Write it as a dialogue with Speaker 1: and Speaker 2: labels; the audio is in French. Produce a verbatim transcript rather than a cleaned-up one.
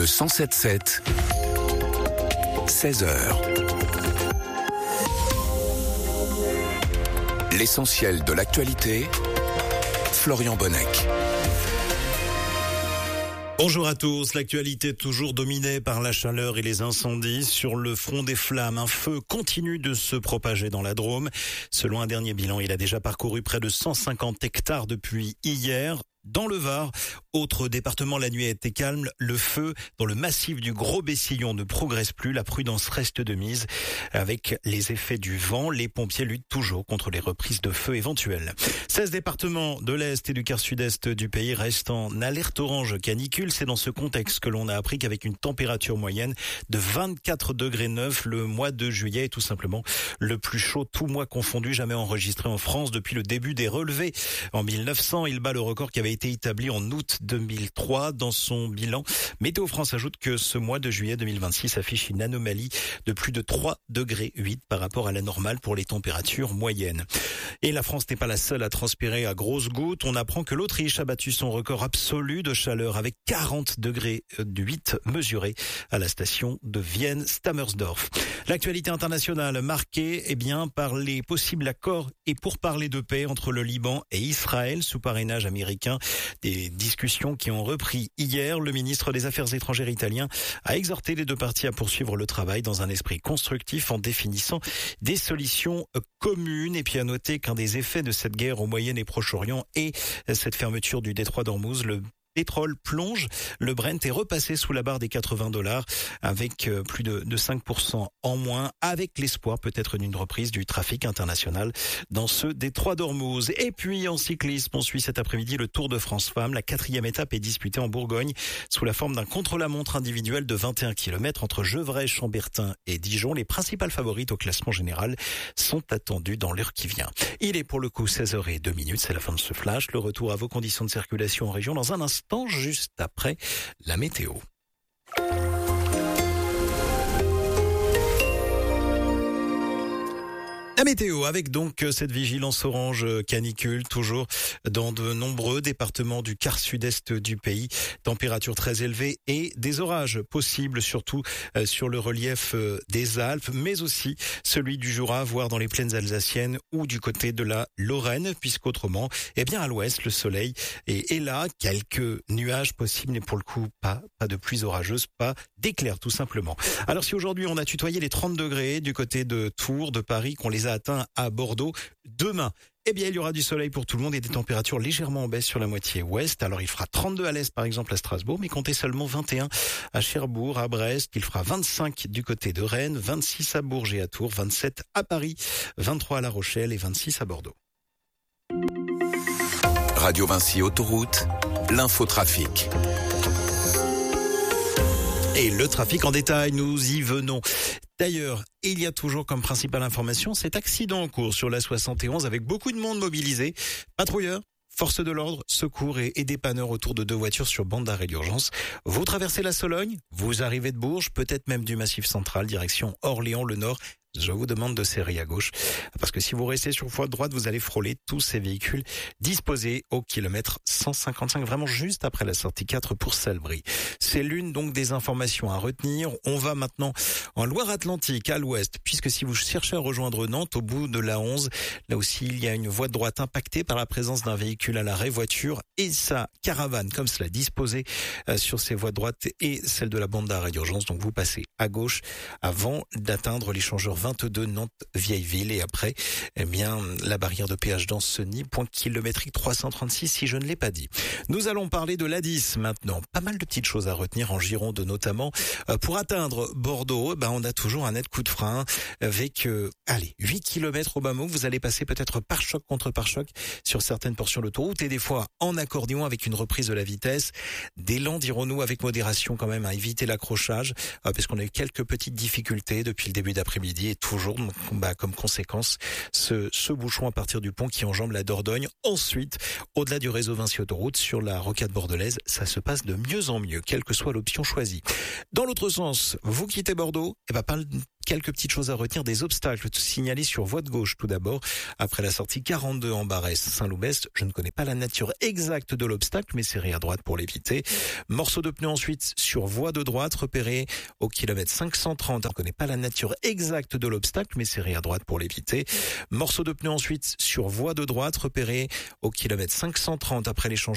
Speaker 1: Le cent sept sept, seize heures. L'essentiel de l'actualité, Florian Bonnec.
Speaker 2: Bonjour à tous. L'actualité est toujours dominée par la chaleur et les incendies. Sur le front des flammes, un feu continue de se propager dans la Drôme. Selon un dernier bilan, il a déjà parcouru près de cent cinquante hectares depuis hier. Dans le Var, autre département, la nuit a été calme. Le feu dans le massif du Gros Bessillon ne progresse plus. La prudence reste de mise. Avec les effets du vent, les pompiers luttent toujours contre les reprises de feu éventuelles. seize départements de l'Est et du quart sud-est du pays restent en alerte orange canicule. C'est dans ce contexte que l'on a appris qu'avec une température moyenne de vingt-quatre degrés neuf, le mois de juillet est tout simplement le plus chaud, tout mois confondu, jamais enregistré en France depuis le début des relevés. En mille neuf cents, il bat le record qui avait été établi en août deux mille trois dans son bilan. Météo France ajoute que ce mois de juillet deux mille vingt-six affiche une anomalie de plus de trois degrés huit par rapport à la normale pour les températures moyennes. Et la France n'est pas la seule à transpirer à grosses gouttes. On apprend que l'Autriche a battu son record absolu de chaleur avec quarante degrés huit mesurés à la station de Vienne-Stammersdorf. L'actualité internationale marquée eh bien, par les possibles accords et pourparlers de paix entre le Liban et Israël sous parrainage américain. Des discussions qui ont repris hier. Le ministre des Affaires étrangères italien a exhorté les deux parties à poursuivre le travail dans un esprit constructif en définissant des solutions communes. Et puis à noter qu'un des effets de cette guerre au Moyen et Proche-Orient est cette fermeture du détroit d'Ormuz. Le pétrole plonge, le Brent est repassé sous la barre des quatre-vingts dollars avec plus de, de cinq pour cent en moins, avec l'espoir peut-être d'une reprise du trafic international dans ce détroit d'Ormuz. Et puis en cyclisme, on suit cet après-midi le Tour de France Femmes. La quatrième étape est disputée en Bourgogne sous la forme d'un contre-la-montre individuel de vingt et un kilomètres entre Gevrey, Chambertin et Dijon. Les principales favorites au classement général sont attendues dans l'heure qui vient. Il est pour le coup seize heures zéro deux, c'est la fin de ce flash. Le retour à vos conditions de circulation en région dans un instant. Juste après la météo. La météo avec donc cette vigilance orange canicule toujours dans de nombreux départements du quart sud-est du pays. Température très élevée et des orages possibles surtout sur le relief des Alpes, mais aussi celui du Jura, voire dans les plaines alsaciennes ou du côté de la Lorraine, puisqu'autrement, eh bien à l'ouest, le soleil est, est là. Quelques nuages possibles, mais pour le coup, pas, pas de pluie orageuse, pas d'éclairs tout simplement. Alors si aujourd'hui on a tutoyé les trente degrés du côté de Tours, de Paris, qu'on les a atteint à Bordeaux, demain, eh bien, il y aura du soleil pour tout le monde et des températures légèrement en baisse sur la moitié ouest. Alors, il fera trente-deux à l'est, par exemple, à Strasbourg, mais comptez seulement vingt et un à Cherbourg, à Brest. Il fera vingt-cinq du côté de Rennes, vingt-six à Bourges et à Tours, vingt-sept à Paris, vingt-trois à La Rochelle et vingt-six à Bordeaux.
Speaker 1: Radio Vinci Autoroute, l'infotrafic.
Speaker 2: Et le trafic en détail, nous y venons. D'ailleurs, il y a toujours comme principale information cet accident en cours sur la soixante et onze avec beaucoup de monde mobilisé. Patrouilleurs, forces de l'ordre, secours et, et dépanneurs autour de deux voitures sur bande d'arrêt d'urgence. Vous traversez la Sologne, vous arrivez de Bourges, peut-être même du Massif Central, direction Orléans, le Nord. Je vous demande de serrer à gauche, parce que si vous restez sur voie droite, vous allez frôler tous ces véhicules disposés au kilomètre cent cinquante-cinq, vraiment juste après la sortie quatre pour Salbris. C'est l'une donc des informations à retenir. On va maintenant en Loire-Atlantique, à l'ouest, puisque si vous cherchez à rejoindre Nantes, au bout de la onze, là aussi, il y a une voie de droite impactée par la présence d'un véhicule à l'arrêt, voiture et sa caravane, comme cela, disposée sur ces voies de droite et celle de la bande d'arrêt d'urgence. Donc vous passez à gauche avant d'atteindre l'échangeur vingt-deux Nantes-Vieilleville et après, eh bien, la barrière de péage d'Ancenis, point kilométrique trois cent trente-six si je ne l'ai pas dit. Nous allons parler de l'A dix maintenant. Pas mal de petites choses à retenir en Gironde notamment. Euh, pour atteindre Bordeaux, ben, on a toujours un net coup de frein avec, euh, allez, huit kilomètres au bas mot. Vous allez passer peut-être par choc contre par choc sur certaines portions de l'autoroute et des fois en accordéon avec une reprise de la vitesse. Des lents, dirons-nous, avec modération quand même à éviter l'accrochage euh, parce qu'on a eu quelques petites difficultés depuis le début d'après-midi. Et toujours, bah, comme conséquence, ce, ce bouchon à partir du pont qui enjambe la Dordogne. Ensuite, au-delà du réseau Vinci Autoroute, sur la rocade bordelaise, ça se passe de mieux en mieux, quelle que soit l'option choisie. Dans l'autre sens, vous quittez Bordeaux, et bah, pas quelques petites choses à retenir, des obstacles signalés sur voie de gauche tout d'abord. Après la sortie quarante-deux en Barès, Saint-Loubès, je ne connais pas la nature exacte de l'obstacle, mais serré à droite pour l'éviter. Morceau de pneu ensuite sur voie de droite, repéré au kilomètre cinq cent trente. Je ne connais pas la nature exacte de l'obstacle, mais serré à droite pour l'éviter. Morceau de pneu ensuite sur voie de droite, repéré au kilomètre cinq cent trente après l'échange